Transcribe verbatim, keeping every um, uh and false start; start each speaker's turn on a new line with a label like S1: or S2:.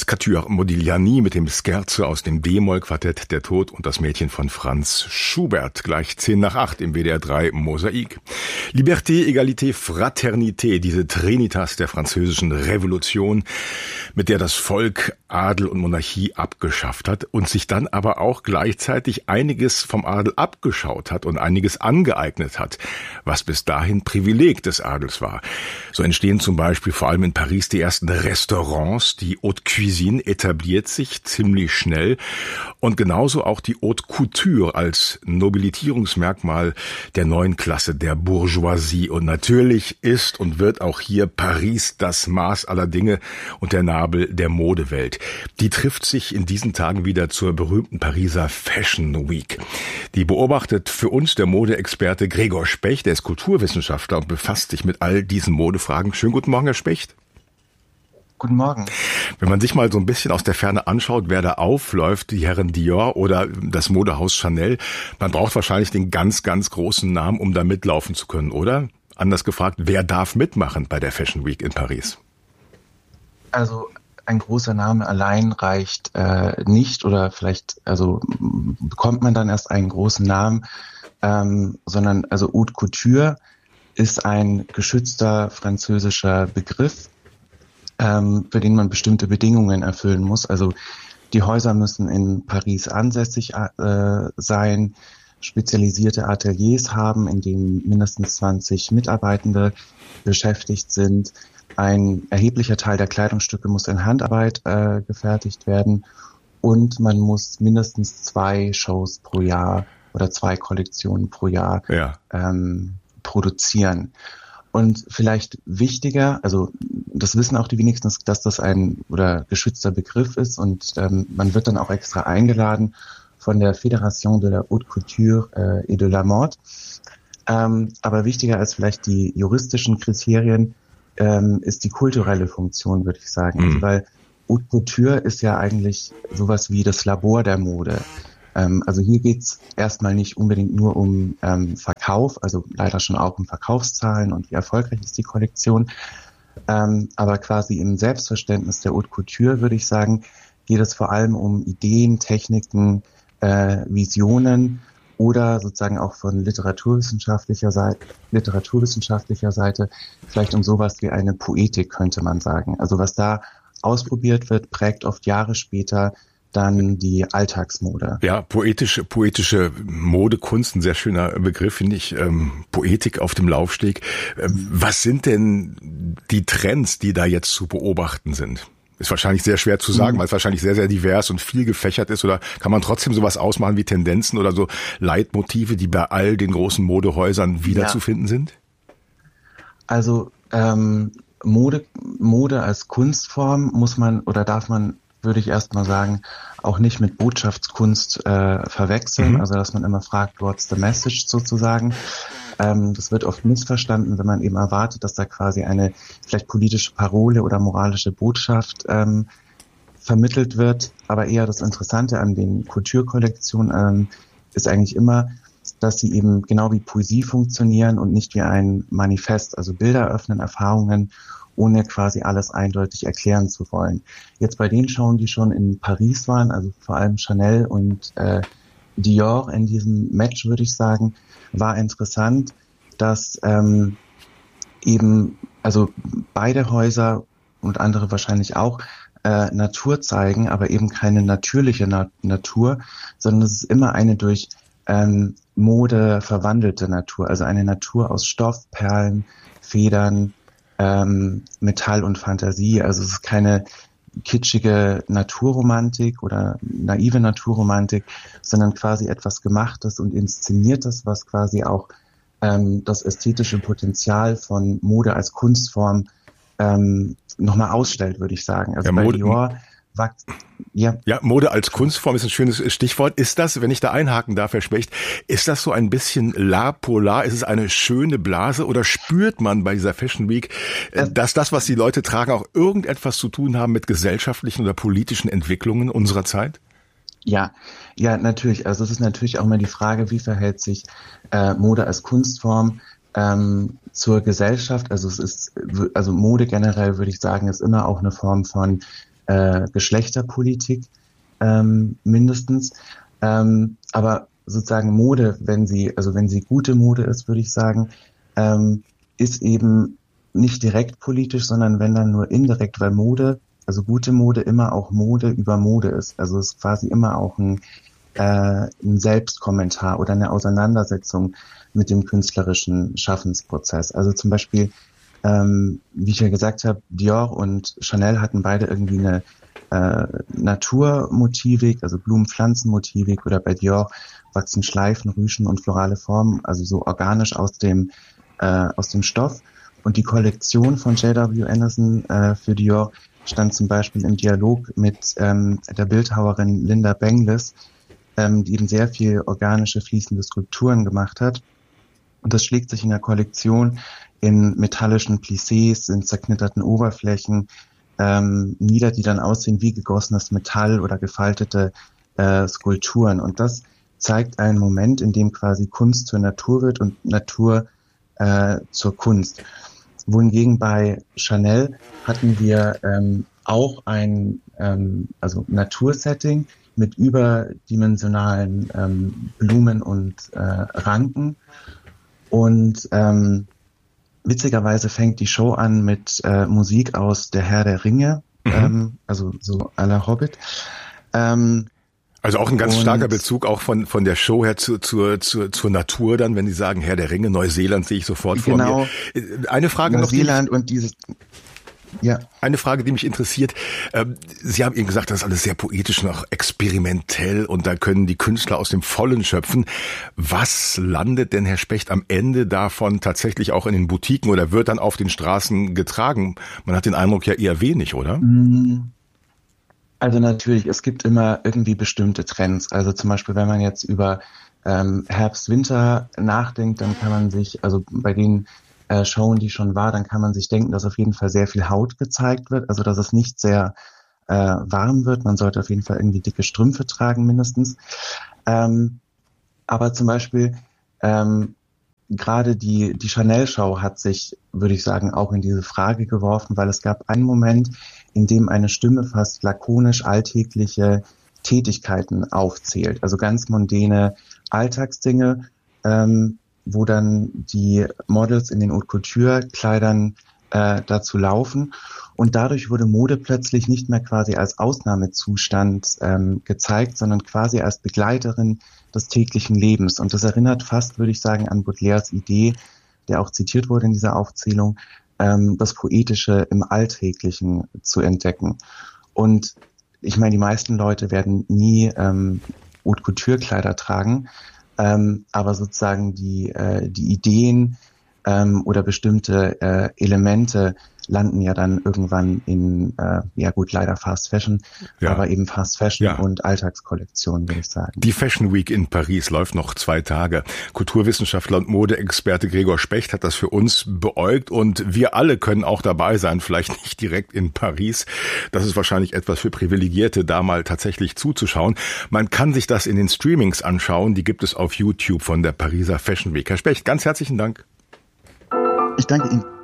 S1: das Quatuor Modigliani mit dem Scherzo aus dem D-Moll-Quartett Der Tod und das Mädchen von Franz Schubert. Gleich zehn nach acht im W D R drei Mosaik. Liberté, Egalité, Fraternité, diese Trinitas der französischen Revolution, mit der das Volk Adel und Monarchie abgeschafft hat und sich dann aber auch gleichzeitig einiges vom Adel abgeschaut hat und einiges angeeignet hat, was bis dahin Privileg des Adels war. So entstehen zum Beispiel vor allem in Paris die ersten Restaurants, die Haute Cuisine etabliert sich ziemlich schnell und genauso auch die Haute Couture als Nobilitierungsmerkmal der neuen Klasse der Bourgeoisie. Und natürlich ist und wird auch hier Paris das Maß aller Dinge und der Nabel der Modewelt. Die trifft sich in diesen Tagen wieder zur berühmten Pariser Fashion Week. Die beobachtet für uns der Modeexperte Gregor Specht, der ist Kulturwissenschaftler und befasst sich mit all diesen Modefragen. Schönen guten Morgen, Herr Specht.
S2: Guten Morgen.
S1: Wenn man sich mal so ein bisschen aus der Ferne anschaut, wer da aufläuft, die Herren Dior oder das Modehaus Chanel, man braucht wahrscheinlich den ganz, ganz großen Namen, um da mitlaufen zu können, oder? Anders gefragt, wer darf mitmachen bei der Fashion Week in Paris?
S2: Also ein großer Name allein reicht äh, nicht oder vielleicht also bekommt man dann erst einen großen Namen, ähm, sondern also Haute Couture ist ein geschützter französischer Begriff, ähm, für den man bestimmte Bedingungen erfüllen muss. Also die Häuser müssen in Paris ansässig äh, sein, spezialisierte Ateliers haben, in denen mindestens zwanzig Mitarbeitende beschäftigt sind. Ein erheblicher Teil der Kleidungsstücke muss in Handarbeit äh, gefertigt werden und man muss mindestens zwei Shows pro Jahr oder zwei Kollektionen pro Jahr ja. ähm, produzieren. Und vielleicht wichtiger, also das wissen auch die wenigsten, dass das ein oder geschützter Begriff ist und ähm, man wird dann auch extra eingeladen von der Fédération de la Haute Couture äh, et de la Mode. Ähm, aber wichtiger als vielleicht die juristischen Kriterien ähm, ist die kulturelle Funktion, würde ich sagen. Mhm. Also, weil Haute Couture ist ja eigentlich sowas wie das Labor der Mode. Ähm, also hier geht's erstmal nicht unbedingt nur um ähm, Verkauf, also leider schon auch um Verkaufszahlen und wie erfolgreich ist die Kollektion. Ähm, aber quasi im Selbstverständnis der Haute Couture, würde ich sagen, geht es vor allem um Ideen, Techniken, äh, Visionen oder sozusagen auch von literaturwissenschaftlicher Seite, literaturwissenschaftlicher Seite vielleicht um sowas wie eine Poetik, könnte man sagen. Also was da ausprobiert wird, prägt oft Jahre später dann die Alltagsmode.
S1: Ja, poetische, poetische Modekunst, ein sehr schöner Begriff, finde ich. Ähm, Poetik auf dem Laufsteg. Ähm, was sind denn die Trends, die da jetzt zu beobachten sind? Ist wahrscheinlich sehr schwer zu sagen, mhm. weil es wahrscheinlich sehr, sehr divers und viel gefächert ist. Oder kann man trotzdem sowas ausmachen wie Tendenzen oder so Leitmotive, die bei all den großen Modehäusern wiederzufinden ja. sind?
S2: Also ähm, Mode, Mode als Kunstform muss man oder darf man, würde ich erst mal sagen, auch nicht mit Botschaftskunst äh, verwechseln. Mhm. Also dass man immer fragt, what's the message sozusagen. Ähm, das wird oft missverstanden, wenn man eben erwartet, dass da quasi eine vielleicht politische Parole oder moralische Botschaft ähm, vermittelt wird. Aber eher das Interessante an den Kulturkollektionen ähm, ist eigentlich immer, dass sie eben genau wie Poesie funktionieren und nicht wie ein Manifest, also Bilder öffnen, Erfahrungen, ohne quasi alles eindeutig erklären zu wollen. Jetzt bei den Shows, die schon in Paris waren, also vor allem Chanel und äh, Dior in diesem Match, würde ich sagen, war interessant, dass ähm, eben, also beide Häuser und andere wahrscheinlich auch, äh, Natur zeigen, aber eben keine natürliche Na- Natur, sondern es ist immer eine durch ähm, Mode verwandelte Natur, also eine Natur aus Stoff, Perlen, Federn, ähm, Metall und Fantasie. Also es ist keine kitschige Naturromantik oder naive Naturromantik, sondern quasi etwas Gemachtes und Inszeniertes, was quasi auch ähm, das ästhetische Potenzial von Mode als Kunstform ähm, nochmal ausstellt, würde ich sagen. Also
S1: ja,
S2: bei
S1: Mode,
S2: Dior wachst, ja.
S1: Ja, Mode als Kunstform ist ein schönes Stichwort. Ist das, wenn ich da einhaken darf, Herr Specht, ist das so ein bisschen la polar? Ist es eine schöne Blase oder spürt man bei dieser Fashion Week, dass das, was die Leute tragen, auch irgendetwas zu tun haben mit gesellschaftlichen oder politischen Entwicklungen unserer Zeit?
S2: Ja, ja, natürlich. Also es ist natürlich auch immer die Frage, wie verhält sich äh, Mode als Kunstform ähm, zur Gesellschaft? Also es ist, also Mode generell, würde ich sagen, ist immer auch eine Form von äh, Geschlechterpolitik ähm, mindestens. Ähm, aber sozusagen Mode, wenn sie, also wenn sie gute Mode ist, würde ich sagen, ähm, ist eben nicht direkt politisch, sondern wenn dann nur indirekt, weil Mode, also gute Mode immer auch Mode über Mode ist. Also es ist quasi immer auch ein, äh, ein Selbstkommentar oder eine Auseinandersetzung mit dem künstlerischen Schaffensprozess. Also zum Beispiel, ähm, wie ich ja gesagt habe, Dior und Chanel hatten beide irgendwie eine äh, Naturmotivik, also Blumenpflanzenmotivik, oder bei Dior wachsen Schleifen, Rüschen und florale Formen, also so organisch aus dem äh, aus dem Stoff. Und die Kollektion von J W Anderson äh, für Dior stand zum Beispiel im Dialog mit ähm, der Bildhauerin Linda Benglis, ähm, die eben sehr viel organische fließende Skulpturen gemacht hat. Und das schlägt sich in der Kollektion in metallischen Plissés, in zerknitterten Oberflächen ähm, nieder, die dann aussehen wie gegossenes Metall oder gefaltete äh, Skulpturen. Und das zeigt einen Moment, in dem quasi Kunst zur Natur wird und Natur äh, zur Kunst. Wohingegen bei Chanel hatten wir ähm, auch ein ähm, also Natursetting mit überdimensionalen ähm, Blumen und äh, Ranken. Und ähm, witzigerweise fängt die Show an mit äh, Musik aus Der Herr der Ringe, mhm. ähm, also so à la Hobbit. Ähm,
S1: Also auch ein ganz und, starker Bezug auch von von der Show her zu, zur zur zur Natur dann, wenn Sie sagen Herr der Ringe, Neuseeland sehe ich sofort vor
S2: genau,
S1: mir. Eine Frage noch.
S2: Neuseeland und dieses ja.
S1: Eine Frage, die mich interessiert. Sie haben eben gesagt, das ist alles sehr poetisch und auch experimentell und da können die Künstler aus dem Vollen schöpfen. Was landet denn, Herr Specht, am Ende davon tatsächlich auch in den Boutiquen oder wird dann auf den Straßen getragen? Man hat den Eindruck ja eher wenig, oder?
S2: Also natürlich, es gibt immer irgendwie bestimmte Trends. Also zum Beispiel, wenn man jetzt über ähm, Herbst, Winter nachdenkt, dann kann man sich, also bei den Äh, Showen, die schon war, dann kann man sich denken, dass auf jeden Fall sehr viel Haut gezeigt wird, also dass es nicht sehr äh, warm wird. Man sollte auf jeden Fall irgendwie dicke Strümpfe tragen mindestens. Ähm, aber zum Beispiel ähm, gerade die die Chanel-Show hat sich, würde ich sagen, auch in diese Frage geworfen, weil es gab einen Moment, in dem eine Stimme fast lakonisch alltägliche Tätigkeiten aufzählt, also ganz mondäne Alltagsdinge, ähm, wo dann die Models in den Haute Couture Kleidern äh, dazu laufen. Und dadurch wurde Mode plötzlich nicht mehr quasi als Ausnahmezustand ähm, gezeigt, sondern quasi als Begleiterin des täglichen Lebens. Und das erinnert fast, würde ich sagen, an Baudelaires Idee, der auch zitiert wurde in dieser Aufzählung, ähm, das Poetische im Alltäglichen zu entdecken. Und ich meine, die meisten Leute werden nie ähm, Haute Couture Kleider tragen, Ähm, aber sozusagen die äh, die Ideen ähm, oder bestimmte äh, Elemente landen ja dann irgendwann in, äh, ja gut, leider Fast Fashion, ja. aber eben Fast Fashion ja. und Alltagskollektionen, würde ich sagen.
S1: Die Fashion Week in Paris läuft noch zwei Tage. Kulturwissenschaftler und Modeexperte Gregor Specht hat das für uns beäugt und wir alle können auch dabei sein, vielleicht nicht direkt in Paris. Das ist wahrscheinlich etwas für Privilegierte, da mal tatsächlich zuzuschauen. Man kann sich das in den Streamings anschauen, die gibt es auf YouTube von der Pariser Fashion Week. Herr Specht, ganz herzlichen Dank.
S2: Ich danke Ihnen.